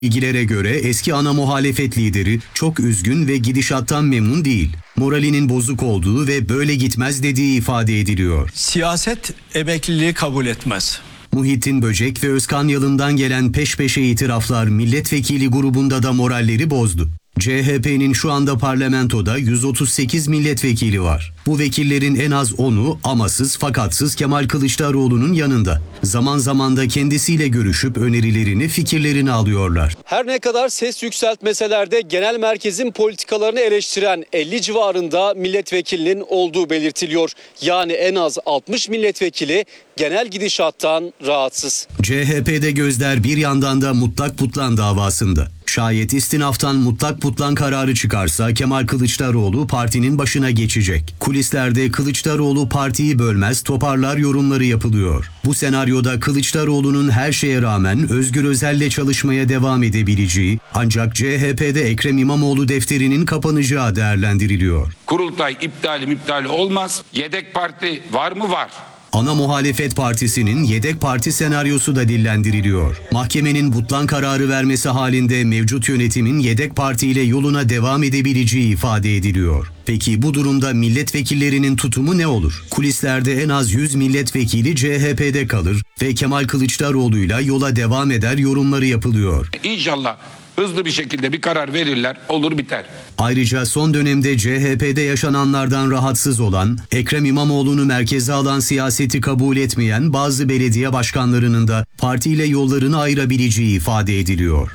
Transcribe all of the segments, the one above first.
İlgilere göre eski ana muhalefet lideri çok üzgün ve gidişattan memnun değil. Moralinin bozuk olduğu ve böyle gitmez dediği ifade ediliyor. Siyaset emekliliği kabul etmez. Muhittin Böcek ve Özkan Yalın'dan gelen peş peşe itiraflar milletvekili grubunda da moralleri bozdu. CHP'nin şu anda parlamentoda 138 milletvekili var. Bu vekillerin en az 10'u amasız fakatsız Kemal Kılıçdaroğlu'nun yanında. Zaman zaman da kendisiyle görüşüp önerilerini, fikirlerini alıyorlar. Her ne kadar ses yükseltmeseler de genel merkezin politikalarını eleştiren 50 civarında milletvekilinin olduğu belirtiliyor. Yani en az 60 milletvekili genel gidişattan rahatsız. CHP'de gözler bir yandan da mutlak putlan davasında. Şayet istinaftan mutlak putlan kararı çıkarsa Kemal Kılıçdaroğlu partinin başına geçecek. Kulislerde Kılıçdaroğlu partiyi bölmez, toparlar yorumları yapılıyor. Bu senaryoda Kılıçdaroğlu'nun her şeye rağmen Özgür Özel'le çalışmaya devam edebileceği, ancak CHP'de Ekrem İmamoğlu defterinin kapanacağı değerlendiriliyor. Kurultay iptali olmaz. Yedek parti var mı? Var. Ana muhalefet partisinin yedek parti senaryosu da dillendiriliyor. Mahkemenin butlan kararı vermesi halinde mevcut yönetimin yedek partiyle yoluna devam edebileceği ifade ediliyor. Peki bu durumda milletvekillerinin tutumu ne olur? Kulislerde en az 100 milletvekili CHP'de kalır ve Kemal Kılıçdaroğlu'yla yola devam eder yorumları yapılıyor. İnşallah hızlı bir şekilde bir karar verirler, olur biter. Ayrıca son dönemde CHP'de yaşananlardan rahatsız olan, Ekrem İmamoğlu'nu merkeze alan siyaseti kabul etmeyen bazı belediye başkanlarının da partiyle yollarını ayırabileceği ifade ediliyor.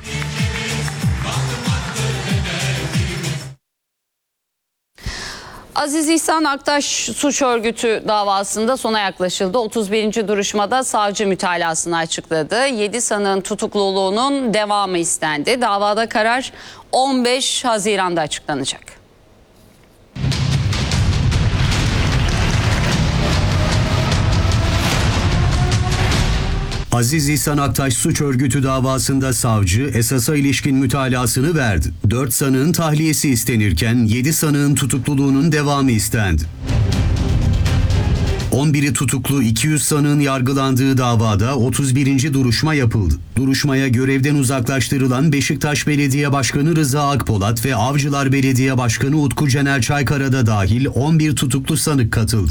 Aziz İhsan Aktaş suç örgütü davasında sona yaklaşıldı. 31. duruşmada savcı mütalasını açıkladı. 7 sanığın tutukluluğunun devamı istendi. Davada karar 15 Haziran'da açıklanacak. Aziz İhsan Aktaş suç örgütü davasında savcı esasa ilişkin mütalasını verdi. 4 sanığın tahliyesi istenirken 7 sanığın tutukluluğunun devamı istendi. 11'i tutuklu 200 sanığın yargılandığı davada 31. duruşma yapıldı. Duruşmaya görevden uzaklaştırılan Beşiktaş Belediye Başkanı Rıza Akpolat ve Avcılar Belediye Başkanı Utku Caner Çaykara da dahil 11 tutuklu sanık katıldı.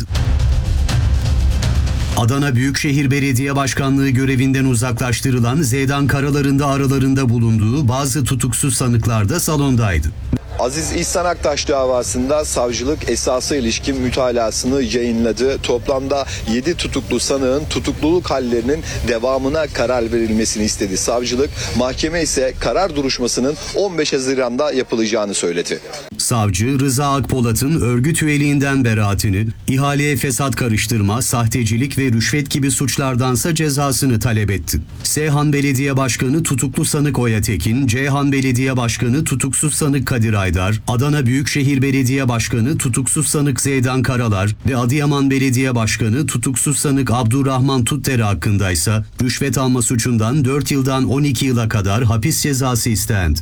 Adana Büyükşehir Belediye Başkanlığı görevinden uzaklaştırılan Zeydan Karalar'ın da aralarında bulunduğu bazı tutuksuz sanıklar da salondaydı. Aziz İhsan Aktaş davasında savcılık esasa ilişkin mütalasını yayınladı. Toplamda 7 tutuklu sanığın tutukluluk hallerinin devamına karar verilmesini istedi savcılık. Mahkeme ise karar duruşmasının 15 Haziran'da yapılacağını söyledi. Savcı Rıza Akpolat'ın örgüt üyeliğinden beraatini, ihaleye fesat karıştırma, sahtecilik ve rüşvet gibi suçlardansa cezasını talep etti. Seyhan Belediye Başkanı tutuklu sanık Oya Tekin, Ceyhan Belediye Başkanı tutuksuz sanık Kadir Aydar, Adana Büyükşehir Belediye Başkanı tutuksuz sanık Zeydan Karalar ve Adıyaman Belediye Başkanı tutuksuz sanık Abdurrahman Tutdere hakkındaysa rüşvet alma suçundan 4 yıldan 12 yıla kadar hapis cezası istendi.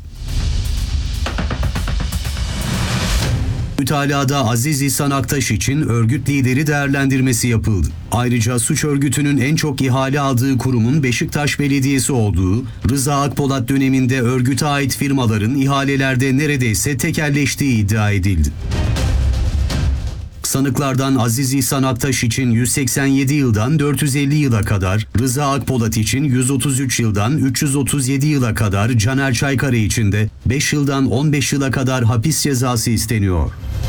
Mütalada Aziz İhsan Aktaş için örgüt lideri değerlendirmesi yapıldı. Ayrıca suç örgütünün en çok ihale aldığı kurumun Beşiktaş Belediyesi olduğu, Rıza Akpolat döneminde örgüte ait firmaların ihalelerde neredeyse tekelleştiği iddia edildi. Sanıklardan Aziz İhsan Aktaş için 187 yıldan 450 yıla kadar, Rıza Akpolat için 133 yıldan 337 yıla kadar, Caner Çaykara için de 5 yıldan 15 yıla kadar hapis cezası isteniyor.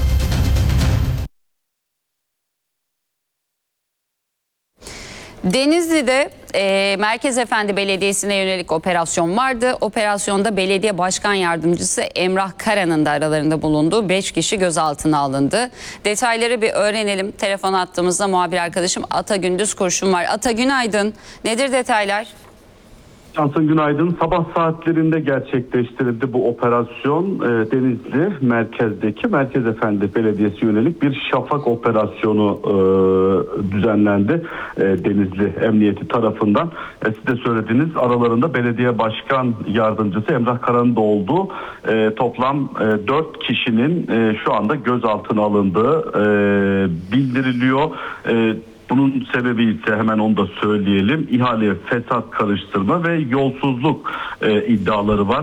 Denizli'de Merkez Efendi Belediyesi'ne yönelik operasyon vardı. Operasyonda belediye başkan yardımcısı Emrah Kara'nın da aralarında bulunduğu 5 kişi gözaltına alındı. Detayları bir öğrenelim. Telefon attığımızda muhabir arkadaşım Ata Gündüz Kurşun var. Ata günaydın. Nedir detaylar? Cansın günaydın. Sabah saatlerinde gerçekleştirildi bu operasyon. Denizli merkezdeki Merkez Efendi Belediyesi yönelik bir şafak operasyonu düzenlendi. Denizli Emniyeti tarafından. Siz de söylediğiniz aralarında belediye başkan yardımcısı Emrah Kara'nın da olduğu toplam 4 kişinin şu anda gözaltına alındığı bildiriliyor. Bunun sebebi ise hemen onu da söyleyelim. İhaleye fesat karıştırma ve yolsuzluk iddiaları var.